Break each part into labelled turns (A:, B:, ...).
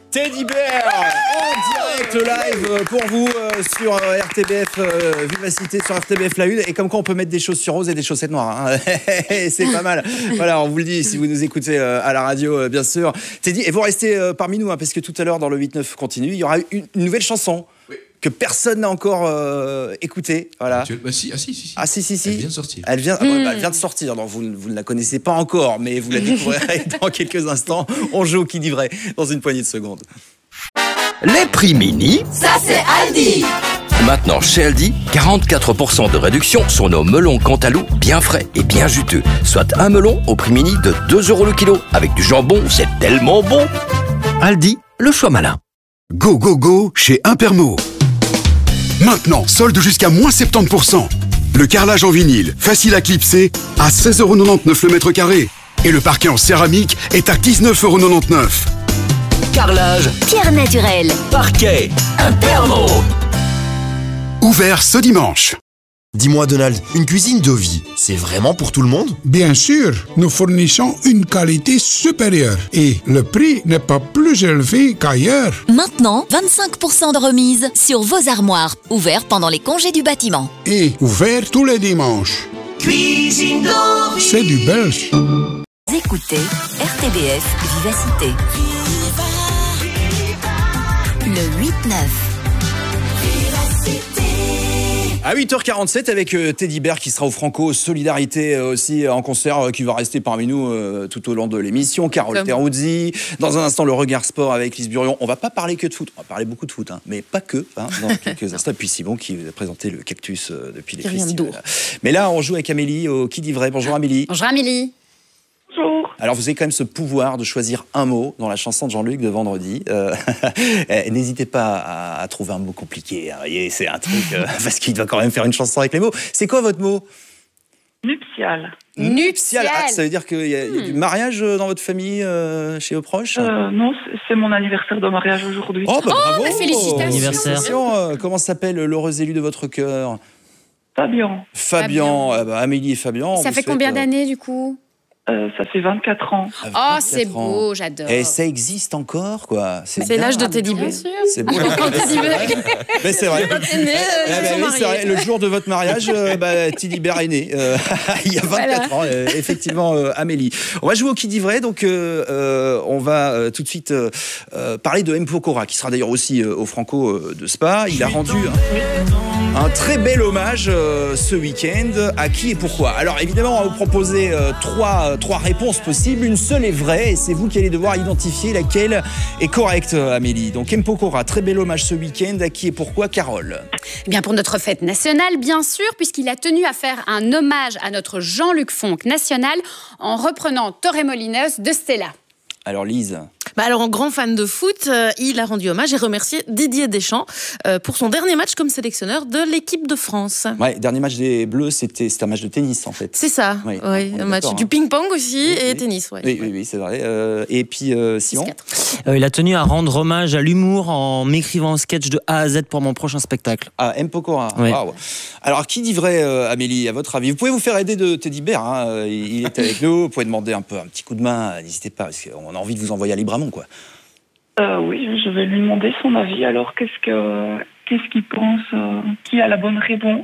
A: Teddy Bear en direct live pour vous sur RTBF Vivacité, sur RTBF La Une. Et comme quoi on peut mettre des chaussures roses et des chaussettes noires, hein. C'est pas mal. Voilà, on vous le dit si vous nous écoutez à la radio, bien sûr. Teddy, et vous restez parmi nous, hein, parce que tout à l'heure dans le 8-9 continue, il y aura une nouvelle chanson. Oui. Que personne n'a encore écouté. Voilà.
B: Bah si.
A: Ah si.
B: Elle vient de sortir.
A: Elle vient de sortir. Donc vous ne la connaissez pas encore, mais vous la découvrirez dans quelques instants. On joue au Qui dit vrai dans une poignée de secondes.
C: Les prix mini,
D: ça c'est Aldi.
C: Maintenant chez Aldi, 44% de réduction sur nos melons Cantalou bien frais et bien juteux. Soit un melon au prix mini de 2 € le kilo. Avec du jambon, c'est tellement bon. Aldi, le choix malin.
E: Go, go, go chez Impermo. Maintenant, solde jusqu'à moins 70%. Le carrelage en vinyle, facile à clipser, à 16,99 € le mètre carré. Et le parquet en céramique est à 19,99 €.
C: Carrelage,
D: Pierre naturelle,
C: parquet, Impermo.
E: Ouvert ce dimanche.
F: Dis-moi Donald, une cuisine de vie, c'est vraiment pour tout le monde?
G: Bien sûr, nous fournissons une qualité supérieure et le prix n'est pas plus élevé qu'ailleurs.
H: Maintenant, 25% de remise sur vos armoires, ouvert pendant les congés du bâtiment.
G: Et ouvert tous les dimanches.
D: cuisine de vie.
G: C'est du belge.
H: Écoutez RTBF Vivacité. Le 8-9.
A: À 8h47 avec Teddy Bear qui sera au Franco Solidarité aussi en concert qui va rester parmi nous tout au long de l'émission. Carole Teruzzi. Dans un instant, le regard sport avec Lise Burion. On va pas parler que de foot. On va parler beaucoup de foot, hein, mais pas que. Hein, dans quelques instants. Et puis Simon qui a présenté le cactus depuis les festivals. Mais là, on joue avec Amélie au Qui dit vrai. Bonjour Amélie.
I: Bonjour Amélie.
J: Bonjour.
A: Alors vous avez quand même ce pouvoir de choisir un mot dans la chanson de Jean-Luc de vendredi. N'hésitez pas à trouver un mot compliqué. Hein, voyez, c'est un truc parce qu'il doit quand même faire une chanson avec les mots. C'est quoi votre mot?
J: Nuptial.
A: Nuptial. Ah, ça veut dire qu'il y a du mariage dans votre famille, chez vos proches?
J: Non, c'est mon anniversaire de mariage aujourd'hui.
A: Oh, bah, bravo.
I: Félicitations.
A: Comment s'appelle l'heureux élu de votre cœur?
J: Fabian.
A: Amélie et Fabian.
I: Ça fait combien d'années du coup?
J: Ça fait 24 ans.
I: Oh, c'est beau, j'adore.
A: Et ça existe encore, quoi.
I: C'est l'âge de Teddy Bear.
A: C'est beau. Mais c'est vrai. C'est vrai. Le jour de votre mariage, Teddy Bear est né. Il y a 24 ans, effectivement, Amélie. On va jouer au Qui dit vrai. Donc, on va tout de suite parler de M. Pokora, qui sera d'ailleurs aussi au Franco de Spa. Il a rendu un très bel hommage ce week-end. À qui et pourquoi? Alors, évidemment, on va vous proposer trois réponses possibles. Une seule est vraie et c'est vous qui allez devoir identifier laquelle est correcte, Amélie. Donc, M. Pokora, très bel hommage ce week-end. À qui et pourquoi, Carole?
I: Eh bien, pour notre fête nationale, bien sûr, puisqu'il a tenu à faire un hommage à notre Jean-Luc Fonck national en reprenant Torremolinos de Stella.
A: Alors, Lise?
K: Alors, en grand fan de foot, il a rendu hommage et remercié Didier Deschamps pour son dernier match comme sélectionneur de l'équipe de France.
A: Ouais, dernier match des Bleus, c'était un match de tennis en fait.
K: C'est ça, oui, un match du ping-pong aussi et tennis.
A: Oui, c'est vrai. Et puis, Simon?
L: Il a tenu à rendre hommage à l'humour en m'écrivant un sketch de A à Z pour mon prochain spectacle.
A: Ah, M. Pokora.
L: Oui.
A: Wow. Alors, qui dit vrai, Amélie, à votre avis? Vous pouvez vous faire aider de Teddy Bear, hein. Il est avec nous, vous pouvez demander un petit coup de main, n'hésitez pas, parce qu'on a envie de vous envoyer à Libramont, quoi.
J: Oui, je vais lui demander son avis. Alors, qu'est-ce qu'il pense? Qui a la bonne réponse?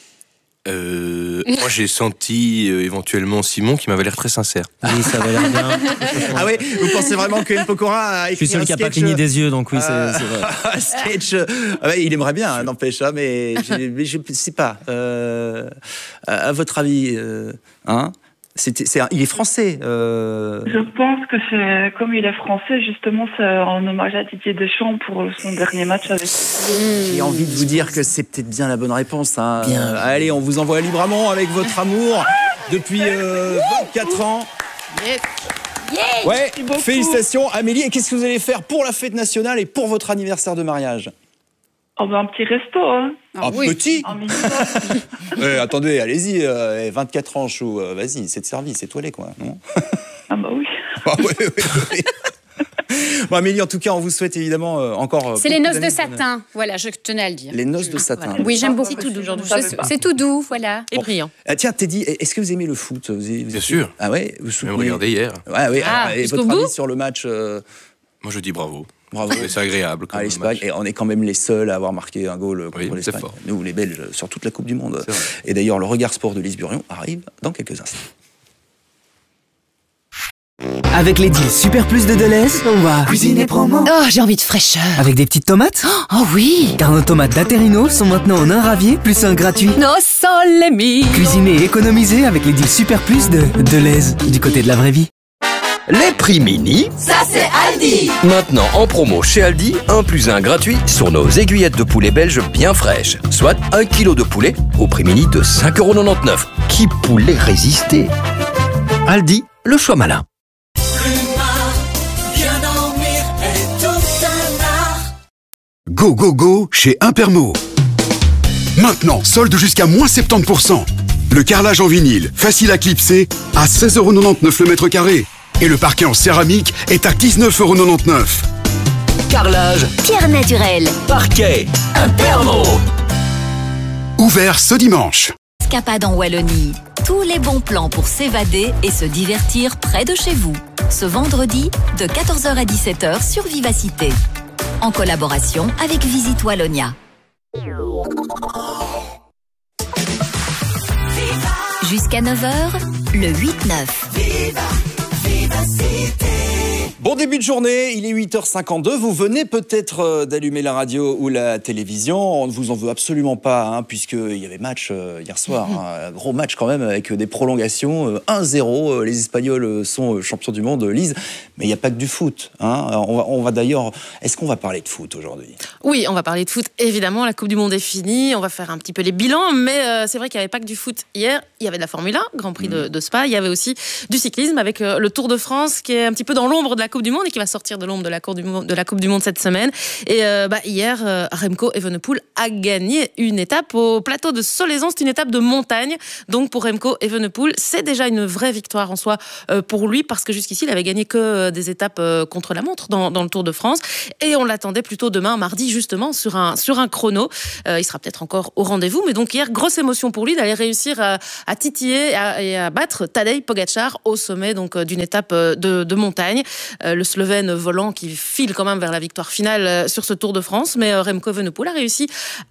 B: Moi, j'ai senti éventuellement Simon qui m'avait l'air très sincère.
L: Oui, ça avait l'air bien.
A: Ah oui, vous pensez vraiment que M. Pokora a écrit un sketch?
L: Je suis seul qui n'a pas cligné des yeux, donc oui, c'est vrai.
A: Un sketch, il aimerait bien, n'empêche, mais je ne sais pas. À votre avis, hein? Il est français.
J: Je pense que c'est comme il est français, justement, c'est en hommage à Didier Deschamps pour son dernier match avec.
A: J'ai envie de vous dire que c'est peut-être bien la bonne réponse. Hein. Allez, on vous envoie à Libramont avec votre amour depuis 24 ans. Ouais, félicitations Amélie. Et qu'est-ce que vous allez faire pour la fête nationale et pour votre anniversaire de mariage?
J: Un petit resto, hein.
A: Petit. Attendez, allez-y, 24 ans, chou, vas-y, c'est de service, c'est toilé, quoi, non?
J: Ah bah oui.
A: Oui. Bon, Amélie, en tout cas, on vous souhaite évidemment encore...
I: C'est les noces de satin, voilà, je tenais à le dire.
A: Les noces de satin.
I: Voilà. Oui, j'aime beaucoup. C'est tout doux aujourd'hui. C'est tout doux, voilà.
K: Et brillant.
A: Tiens, Teddy, est-ce que vous aimez le foot?
B: Bien sûr.
A: Ah ouais, vous soutenez...
B: Même regardé hier.
A: Et votre avis sur le match?
B: Moi, je dis bravo.
A: Bravo.
B: C'est agréable.
A: À l'Espagne, et on est quand même les seuls à avoir marqué un goal contre l'Espagne.
B: Fort.
A: Nous, les Belges, sur toute la Coupe du Monde. Et d'ailleurs, le regard sport de Lise Burion arrive dans quelques instants.
M: Avec les deals Super Plus de Deleuze, on va cuisiner promo.
N: Oh, j'ai envie de fraîcheur.
M: Avec des petites tomates.
N: Oh oui.
M: Car nos tomates d'Aterino sont maintenant en un ravier plus un gratuit.
N: No sole mio.
M: Cuisiner et économiser avec les deals Super Plus de Deleuze, du côté de la vraie vie.
C: Les prix mini,
D: Ça c'est Aldi.
C: maintenant en promo chez Aldi, 1 + 1 gratuit sur nos aiguillettes de poulet belges bien fraîches. Soit 1 kg de poulet au prix mini de 5,99 €. Qui pourrait résister? Aldi, le choix malin.
E: Go, go, go chez Impermo. Maintenant, solde jusqu'à moins 70%. Le carrelage en vinyle, facile à clipser, à 16,99 € le mètre carré. Et le parquet en céramique est à 19,99 €.
C: Carrelage,
H: Pierre naturelle.
C: parquet, Impermo.
E: Ouvert ce dimanche.
H: Escapade en Wallonie. Tous les bons plans pour s'évader et se divertir près de chez vous. Ce vendredi, de 14h à 17h sur Vivacité. En collaboration avec Visite Wallonia. Jusqu'à 9h, le 8-9.
A: Bon début de journée, il est 8h52. Vous venez peut-être d'allumer la radio ou la télévision. On ne vous en veut absolument pas, puisqu'il y avait match hier soir. Un gros match quand même, avec des prolongations. 1-0, les Espagnols sont champions du monde, Lise. Mais il n'y a pas que du foot. On va d'ailleurs... Est-ce qu'on va parler de foot aujourd'hui?
K: Oui, on va parler de foot, évidemment. La Coupe du Monde est finie. On va faire un petit peu les bilans. Mais c'est vrai qu'il n'y avait pas que du foot hier. Il y avait de la Formule 1, Grand Prix de Spa. Il y avait aussi du cyclisme avec le Tour de France, qui est un petit peu dans l'ombre de la Coupe du Monde et qui va sortir de l'ombre de la Coupe du Monde cette semaine. Et hier, Remco Evenepoel a gagné une étape au plateau de Solaizon. C'est une étape de montagne. Donc pour Remco Evenepoel, c'est déjà une vraie victoire en soi pour lui, parce que jusqu'ici, il avait gagné que des étapes contre la montre dans le Tour de France. Et on l'attendait plutôt demain, mardi, justement, sur un chrono. Il sera peut-être encore au rendez-vous. Mais donc hier, grosse émotion pour lui d'aller réussir à titiller et à battre Tadej Pogačar au sommet donc d'une étape de montagne. Le Slovène volant qui file quand même vers la victoire finale sur ce Tour de France, mais Remco Evenepoel a réussi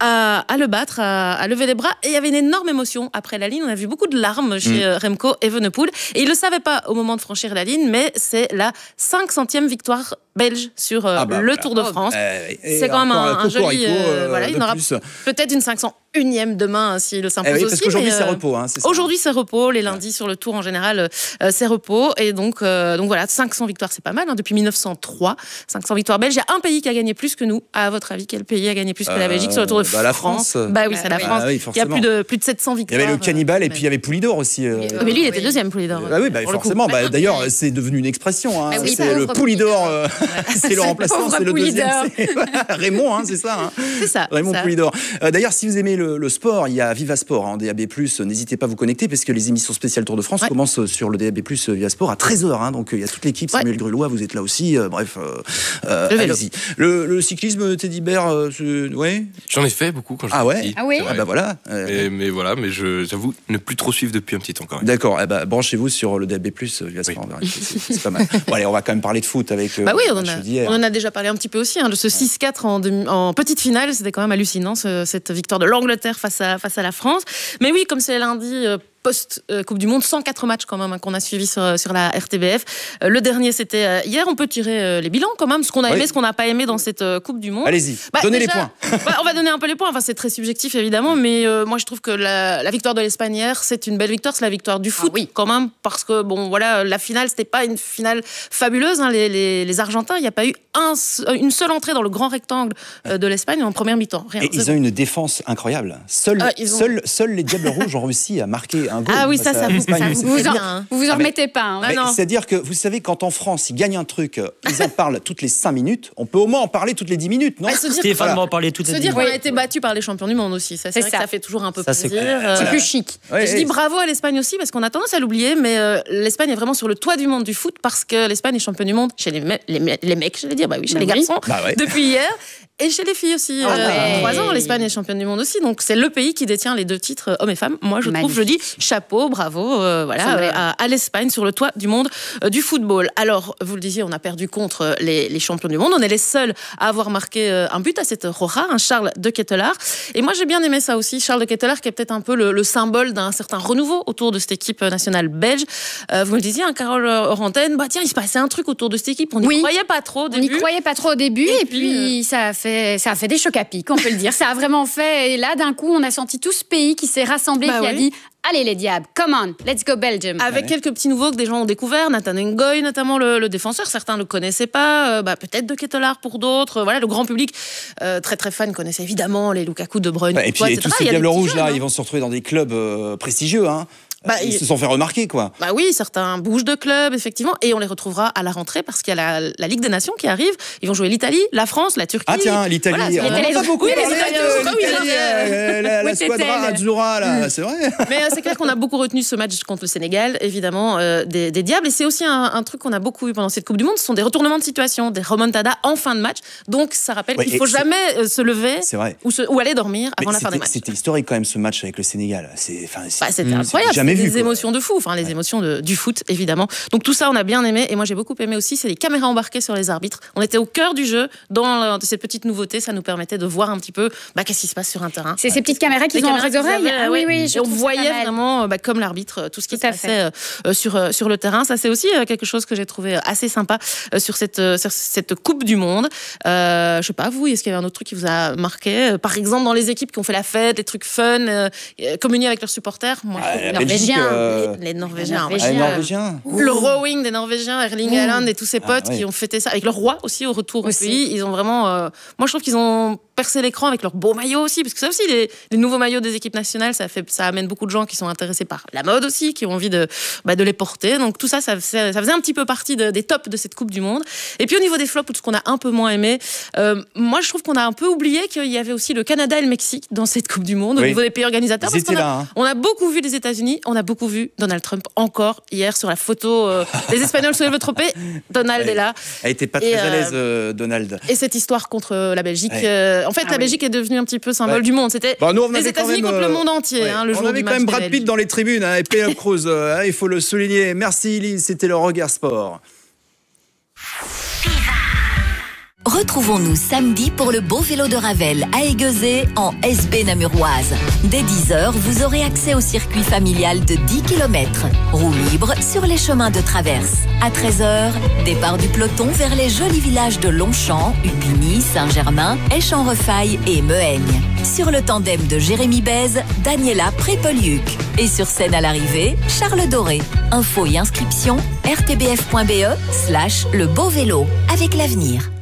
K: à le battre, à lever les bras, et il y avait une énorme émotion après la ligne. On a vu beaucoup de larmes chez Remco Evenepoel, et il le savait pas au moment de franchir la ligne, mais c'est la 500e victoire belge sur le Tour de France. C'est quand même un joli... il aura peut-être une 501e demain s'il s'impose aussi.
A: Parce qu'aujourd'hui c'est repos.
K: Aujourd'hui c'est repos, les lundis sur le Tour en général c'est repos, et donc voilà, 500 victoires c'est pas mal, depuis 1903, 500 victoires belges. Il y a un pays qui a gagné plus que nous. À votre avis, quel pays a gagné plus que la Belgique sur le Tour de France?
A: La France.
K: Oui, c'est la France. Il y a plus de 700 victoires.
A: Il y avait le Cannibal et puis il y avait Poulidor aussi.
K: Mais lui, il était deuxième, Poulidor.
A: Forcément. D'ailleurs, c'est devenu une expression. C'est le Poulidor. C'est le remplaçant, c'est le deuxième. Raymond, c'est ça.
K: C'est ça.
A: Raymond Poulidor. D'ailleurs, si vous aimez le sport, il y a Viva Sport en DAB+. N'hésitez pas à vous connecter, parce que les émissions spéciales Tour de France commencent sur le DAB+, Viva Sport à 13h. Donc il y a toute l'équipe. Samuel Grulois, vous êtes là aussi. Bref, allez-y. Le cyclisme, Teddy Bear, ouais.
B: J'en ai fait beaucoup quand j'étais petit.
I: Ah oui.
B: Voilà. Mais j'avoue ne plus trop suivre depuis un petit temps quand même.
A: D'accord. Branchez-vous sur le DAB+, Viva Sport. C'est pas mal. Bon, allez, on va quand même parler de foot avec.
K: On en a déjà parlé un petit peu aussi, de ce 6-4 en petite finale. C'était quand même hallucinant, cette victoire de l'Angleterre face à la France. Mais oui, comme c'est lundi post-Coupe du Monde, 104 matchs quand même qu'on a suivis sur la RTBF. Le dernier, c'était hier. On peut tirer les bilans quand même, ce qu'on a aimé, ce qu'on n'a pas aimé dans cette Coupe du Monde.
A: Allez-y, donnez les points.
K: On va donner un peu les points. C'est très subjectif évidemment, mais moi je trouve que la victoire de l'Espagne hier, c'est une belle victoire. C'est la victoire du foot quand même, parce que la finale, c'était pas une finale fabuleuse. Les Argentins, il n'y a pas eu une seule entrée dans le grand rectangle de l'Espagne en première mi-temps.
A: Et ils ont une défense incroyable. Seuls les Diables Rouges ont réussi à marquer un goal.
K: Ah oui, ça
I: vous vous en remettez pas.
A: C'est-à-dire que vous savez, quand en France ils gagnent un truc, ils en parlent toutes les 5 minutes. On peut au moins en parler toutes les 10 minutes, non?
L: Stéphane va en parler toutes les 10 minutes.
K: Se dire qu'on a été battu par les champions du monde aussi, c'est vrai que ça fait toujours un peu plaisir.
I: C'est plus chic.
K: Je dis bravo à l'Espagne aussi, parce qu'on a tendance à l'oublier, mais l'Espagne est vraiment sur le toit du monde du foot, parce que l'Espagne est championne du monde chez les mecs, j'allais dire, chez les garçons, depuis hier. Et chez les filles aussi, 3 ans, l'Espagne est championne du monde aussi. Donc c'est le pays qui détient les 2 titres hommes et femmes. Moi je trouve, je dis chapeau, bravo à l'Espagne sur le toit du monde du football. Alors vous le disiez, on a perdu contre les champions du monde. On est les seuls à avoir marqué un but à cette Roja, un Charles de Ketelaere. Et moi j'ai bien aimé ça aussi, Charles de Ketelaere qui est peut-être un peu le symbole d'un certain renouveau autour de cette équipe nationale belge. Vous le disiez, Carole Orantène, tiens, il se passait un truc autour de cette équipe. On n'y croyait pas trop au début.
I: On n'y croyait pas trop au début et puis ça a fait des chocs à pic, on peut le dire. Ça a vraiment fait. Et là, d'un coup, on a senti tout ce pays qui s'est rassemblé, qui a dit allez les diables, come on, let's go Belgium.
K: Avec quelques petits nouveaux que des gens ont découvert, Nathan Ngoy notamment le défenseur, certains ne le connaissaient pas, peut-être de Ketelaere pour d'autres. Voilà, le grand public très très fan connaissait évidemment les Lukaku, De Bruyne.
A: Et puis tous ces Diables Rouges là, ils vont se retrouver dans des clubs prestigieux. Ils se sont fait remarquer, quoi.
K: Oui, certains bougent de club, effectivement, et on les retrouvera à la rentrée parce qu'il y a la Ligue des Nations qui arrive. Ils vont jouer l'Italie, la France, la Turquie.
A: Ah tiens, l'Italie.
K: Voilà,
A: on n'a pas beaucoup parlé la squadra Azzurra, là, c'est vrai.
K: Mais c'est clair qu'on a beaucoup retenu ce match contre le Sénégal, évidemment, des Diables. Et c'est aussi un truc qu'on a beaucoup vu pendant cette Coupe du Monde, ce sont des retournements de situation, des remontadas en fin de match. Donc ça rappelle qu'il ne faut jamais se lever ou aller dormir avant la fin des matchs.
A: C'était historique quand même ce match avec le Sénégal.
K: C'était incroyable. Des émotions de fou, les émotions du foot, évidemment. Donc tout ça, on a bien aimé. Et moi, j'ai beaucoup aimé aussi, c'est les caméras embarquées sur les arbitres. On était au cœur du jeu, dans cette petite nouveauté. Ça nous permettait de voir un petit peu qu'est-ce qui se passe sur un terrain.
I: C'est ces petites caméras qui ont dans les oreilles. Oui,
K: et on voyait vraiment, comme l'arbitre, tout ce qui se passait sur le terrain. Ça, c'est aussi quelque chose que j'ai trouvé assez sympa sur cette Coupe du Monde. Je sais pas, vous, est-ce qu'il y avait un autre truc qui vous a marqué? Par exemple, dans les équipes qui ont fait la fête, des trucs fun, communier avec leurs supporters. Moi, les Norvégiens. Le rowing des Norvégiens, Erling Haaland et tous ses potes qui ont fêté ça, avec leur roi aussi au retour au pays. Ils ont vraiment... moi, je trouve qu'ils ont percé l'écran avec leurs beaux maillots aussi, parce que ça aussi, les nouveaux maillots des équipes nationales, ça amène beaucoup de gens qui sont intéressés par la mode aussi, qui ont envie de les porter. Donc tout ça, ça faisait un petit peu partie des tops de cette Coupe du Monde. Et puis au niveau des flops, tout ce qu'on a un peu moins aimé, moi, je trouve qu'on a un peu oublié qu'il y avait aussi le Canada et le Mexique dans cette Coupe du Monde, au niveau des pays organisateurs. Parce qu'on a beaucoup vu les États-Unis, on a beaucoup vu Donald Trump encore hier sur la photo. Les Espagnols se lèvent trop paix. Donald est là.
A: Elle était pas très à l'aise, Donald.
K: Et cette histoire contre la Belgique. En fait, la Belgique est devenue un petit peu symbole du monde. C'était les États-Unis contre le monde entier. Le jour
A: on avait
K: du
A: quand même Brad Pitt dans les tribunes et Penelope Cruz. Il faut le souligner. Merci Lise, c'était le Regard Sport.
H: Retrouvons-nous samedi pour le beau vélo de Ravel à Aiguezé en SB Namuroise. Dès 10h, vous aurez accès au circuit familial de 10 km. Roue libre sur les chemins de traverse. À 13h, départ du peloton vers les jolis villages de Longchamp, Upigny, Saint-Germain, Esch-en-Refaille et Mehaigne. Sur le tandem de Jérémy Bèze, Daniela Prépeliuc. Et sur scène à l'arrivée, Charles Doré. Infos et inscriptions, rtbf.be/le beau vélo. Avec l'avenir.